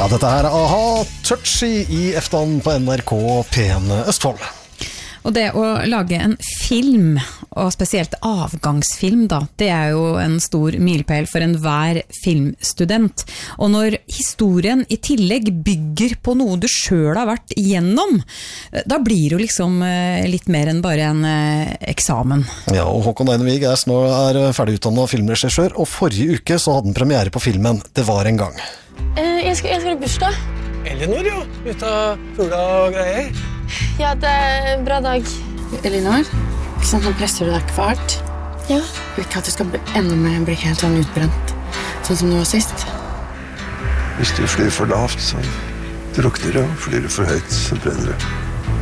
Ja, dette her er A-ha, Touchy i Eftan på NRK P1 Østfold. Og det å lage en film, og spesielt avgangsfilm da, det er jo en stor milepæl for enhver filmstudent. Og når historien i tillegg bygger på noe du selv har vært igjennom, da blir det jo liksom litt mer enn bare en eksamen. Ja, og Håkon Einevig er ferdigutdannet filmregissør, og forrige uke så hadde han premiere på filmen Det var en gang. Jeg skal i bursdag. Elinor, jo. Ut av fugla og greier. Ja, det er en bra dag. Elinor, ikke sant, nå presser du deg kvart. Ja. Jeg vil ikke at du skal ende med å bli helt sånn utbrent, sånn som du var sist. Hvis du flyr for lavt, så drukner du, og flyr du for høyt, så brenner du.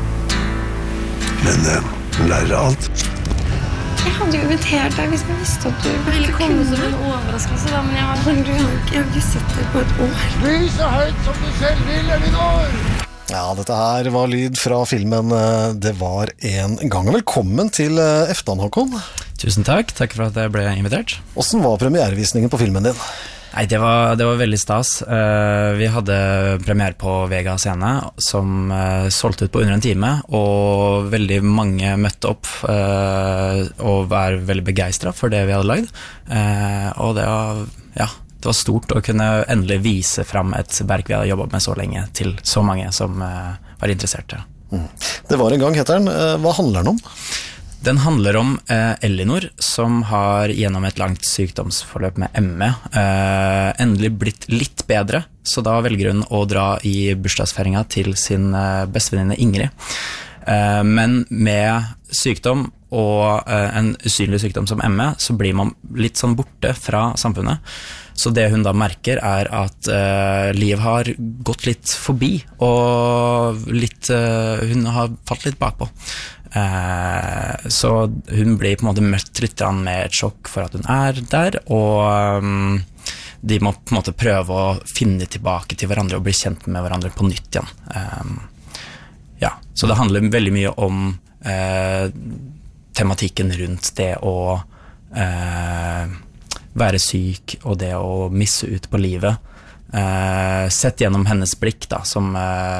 Men du lærer alt. Jeg hadde jo invitert deg hvis jeg visste at du ville komme som en overraskelse, da, men jeg har ikke sett deg på et år. Fly så høyt som du selv vil, Elinor! Ja, dette her var lyd fra filmen Det var en gang. Velkommen til Eftan, Håkon. Tusen takk for at jeg ble invitert. Hvordan var premierevisningen på filmen din? Nei, det var veldig stas. Vi hadde premiere på Vega Scene, som solgte ut på under en time, og veldig mange møtte opp og var veldig begeistret for det vi hadde lagd. Og det var stort å kunne endelig vise frem et verk vi hadde jobbet med så lenge til så mange som var interesserte. Det var en gang, heter den. Hva handler den om? Den handler om Elinor, som har gjennom et langt sykdomsforløp med ME endelig blitt litt bedre, så da velger hun å dra i bursdagsfeiringen til sin bestevenninne Ingrid. Men med sykdom og en usynlig sykdom som ME, så blir man litt sånn borte fra samfunnet. Så det hun da merker er at liv har gått litt forbi, og hun har falt litt bakpå. Så hun blir på en måte møtt litt med et sjokk for at hun er der, og de må på en måte prøve å finne tilbake til hverandre og bli kjent med hverandre på nytt igjen. Ja, så det handler veldig mye om tematikken rundt det å være syk og det å misse ut på livet, sett gjennom hennes blikk da, som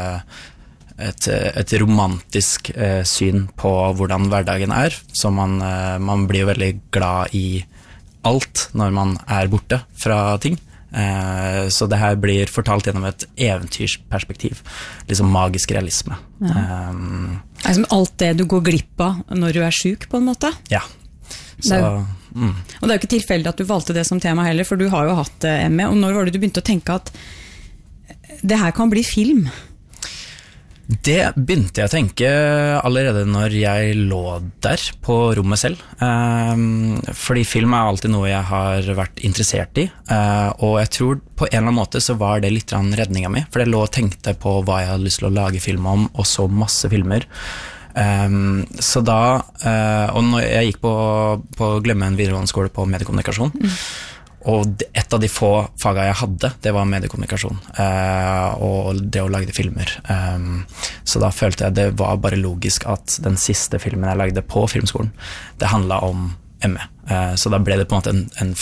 et romantisk syn på hvordan hverdagen er, så man blir jo veldig glad i alt når man er borte fra ting. Så det her blir fortalt gjennom et eventyrsperspektiv, liksom magisk realisme. Ja. Det som alt det du går glipp av når du er syk, på en måte. Ja. Så, Og det er jo ikke tilfeldig at du valgte det som tema heller, for du har jo hatt ME, og når var det du begynte å tenke at det her kan bli film? Det begynte jeg å tenke allerede når jeg lå der på rommet selv, fordi film er alltid noe jeg har vært interessert i, og jeg tror på en eller annen måte så var det litt redningen min, for jeg lå og tenkte på hva jeg hadde lyst til å lage film om, og så masse filmer. Så da, og når jeg gikk på Glemme en videregående skole på mediekommunikasjon, og et av de få fagene jeg hadde, det var mediekommunikasjon, og det å lage filmer. Så da følte jeg det var bare logisk at den siste filmen jeg lagde på filmskolen, det handlet om ME. Så da ble det på en måte en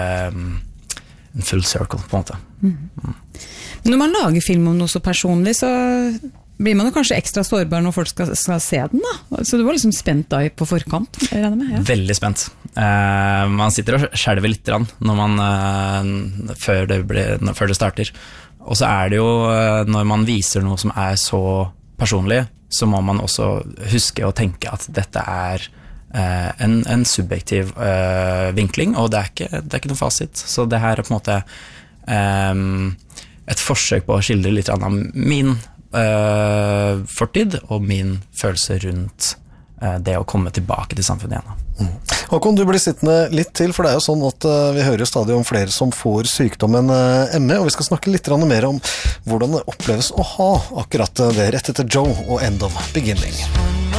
full circle, på en måte. Når man lager film om noe så personlig, så blir man jo kanskje ekstra sårbar når folk skal se den da. Så du var liksom spent da på forkant, jeg regner med? Ja. Veldig spent. Man sitter og skjelver litt når man, før det starter. Og så er det jo, når man viser noe som er så personlig, så må man også huske å tenke at dette er en subjektiv vinkling, og det er ikke noe fasit. Så det her er på en måte et forsøk på å skildre litt av min fortid og min følelse rundt det å komme tilbake til samfunnet igjen. Håkon, du blir sittende litt til, for det er jo sånn at vi hører stadig om flere som får sykdommen ME, og vi skal snakke litt mer om hvordan det oppleves å ha akkurat det rett etter Joe og End of Beginning.